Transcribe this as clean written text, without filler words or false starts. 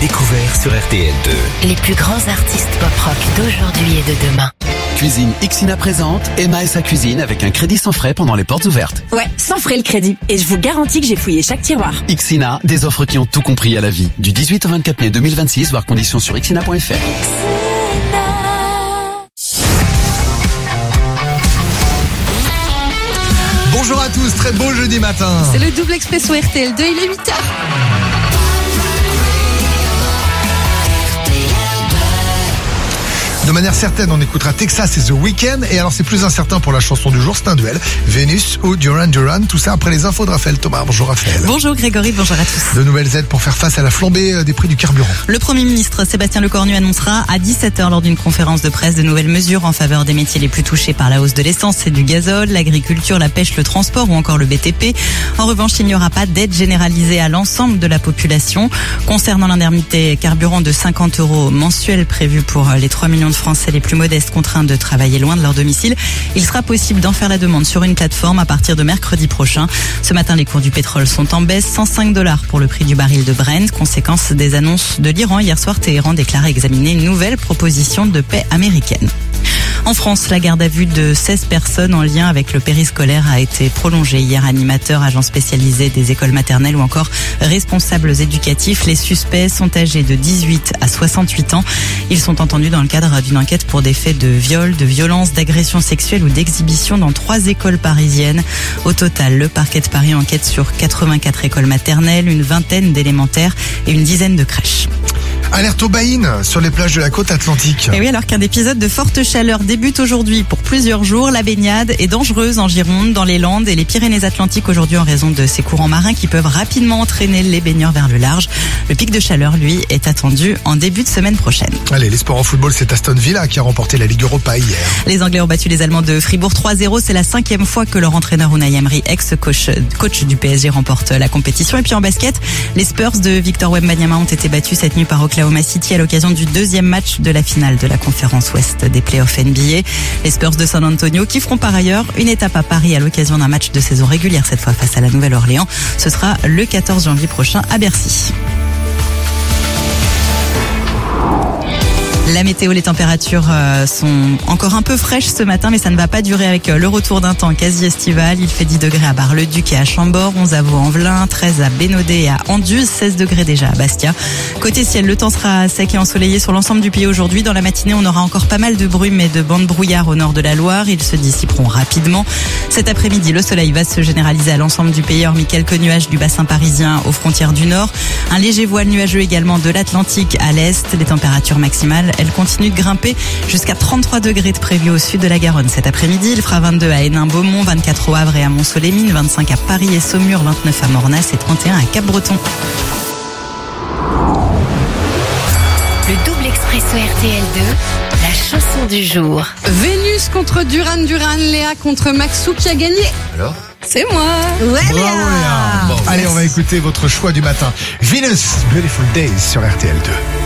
découvert sur RTL2. Les plus grands artistes pop-rock d'aujourd'hui et de demain. Cuisine Ixina présente Emma et sa cuisine avec un crédit sans frais pendant les portes ouvertes. Ouais, sans frais le crédit. Et je vous garantis que j'ai fouillé chaque tiroir. Ixina, des offres qui ont tout compris à la vie. Du 18 au 24 mai 2026, voir conditions sur ixina.fr. Bonjour à tous, très beau jeudi matin. C'est le double expresso RTL2, il est 8h. De manière certaine, on écoutera Texas et The Weeknd. Et alors, c'est plus incertain pour la chanson du jour, c'est un duel. Vénus ou Duran Duran, tout ça après les infos de Raphaël Thomas. Bonjour Raphaël. Bonjour Grégory, bonjour à tous. De nouvelles aides pour faire face à la flambée des prix du carburant. Le Premier ministre Sébastien Lecornu annoncera à 17h lors d'une conférence de presse de nouvelles mesures en faveur des métiers les plus touchés par la hausse de l'essence et du gazole, l'agriculture, la pêche, le transport ou encore le BTP. En revanche, il n'y aura pas d'aide généralisée à l'ensemble de la population. Concernant l'indemnité carburant de 50 € mensuels prévue pour les 3 millions de Français les plus modestes contraints de travailler loin de leur domicile, il sera possible d'en faire la demande sur une plateforme à partir de mercredi prochain. Ce matin, les cours du pétrole sont en baisse, 105 $ pour le prix du baril de Brent, conséquence des annonces de l'Iran. Hier soir, Téhéran déclarait examiner une nouvelle proposition de paix américaine. En France, la garde à vue de 16 personnes en lien avec le périscolaire a été prolongée hier. Animateurs, agents spécialisés des écoles maternelles ou encore responsables éducatifs. Les suspects sont âgés de 18 à 68 ans. Ils sont entendus dans le cadre d'une enquête pour des faits de viol, de violence, d'agression sexuelle ou d'exhibition dans 3 écoles parisiennes. Au total, le parquet de Paris enquête sur 84 écoles maternelles, une vingtaine d'élémentaires et une dizaine de crèches. Alerte aux baïnes sur les plages de la côte atlantique. Et oui, alors qu'un épisode de forte chaleur débute aujourd'hui pour plusieurs jours, la baignade est dangereuse en Gironde, dans les Landes et les Pyrénées-Atlantiques aujourd'hui en raison de ces courants marins qui peuvent rapidement entraîner les baigneurs vers le large. Le pic de chaleur, lui, est attendu en début de semaine prochaine. Allez, les sports en football, c'est Aston Villa qui a remporté la Ligue Europa hier. Les Anglais ont battu les Allemands de Fribourg 3-0. C'est la 5e fois que leur entraîneur Unai Emery, ex-coach du PSG, remporte la compétition. Et puis en basket, les Spurs de Victor Wembanyama ont été battus cette nuit par Oklahoma City à l'occasion du 2e match de la finale de la conférence Ouest des playoffs NBA. Les Spurs de San Antonio qui feront par ailleurs une étape à Paris à l'occasion d'un match de saison régulière, cette fois face à la Nouvelle-Orléans. Ce sera le 14 janvier prochain à Bercy. La météo, les températures sont encore un peu fraîches ce matin, mais ça ne va pas durer avec le retour d'un temps quasi estival. Il fait 10 degrés à Bar-le-Duc et à Chambord, 11 à Vaux-en-Velin, 13 à Bénodet et à Anduze, 16 degrés déjà à Bastia. Côté ciel, le temps sera sec et ensoleillé sur l'ensemble du pays aujourd'hui. Dans la matinée, on aura encore pas mal de brume et de bandes brouillard au nord de la Loire. Ils se dissiperont rapidement. Cet après-midi, le soleil va se généraliser à l'ensemble du pays, hormis quelques nuages du bassin parisien aux frontières du nord. Un léger voile nuageux également de l'Atlantique à l'est. Les températures maximales, elles continuent de grimper jusqu'à 33 degrés de prévu au sud de la Garonne cet après-midi. Il fera 22 à Hénin-Beaumont, 24 au Havre et à Mont-Soleil-Mines, 25 à Paris et Saumur, 29 à Mornas et 31 à Cap-Breton. Le double expresso RTL2, la chanson du jour. Vénus contre Duran Duran, Léa contre Maxou qui a gagné. Alors ? C'est moi. Ouais, Bravo Léa. Bon, allez, on va écouter votre choix du matin. Venus, Beautiful Days sur RTL2.